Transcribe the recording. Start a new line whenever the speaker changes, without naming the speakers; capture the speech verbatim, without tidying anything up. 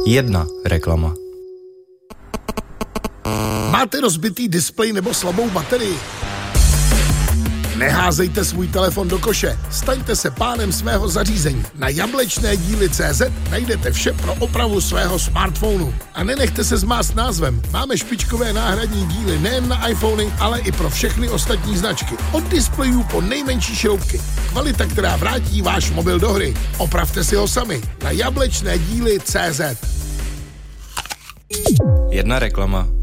Jedna reklama.
Máte rozbitý displej nebo slabou baterii? Neházejte svůj telefon do koše, staňte se pánem svého zařízení. Na jablečné díly tečka cé zet najdete vše pro opravu svého smartphonu. A nenechte se zmást názvem, máme špičkové náhradní díly nejen na iPhony, ale i pro všechny ostatní značky. Od displejů po nejmenší šroubky. Kvalita, která vrátí váš mobil do hry. Opravte si ho sami na jablečné díly tečka cé zet.
Jedna reklama.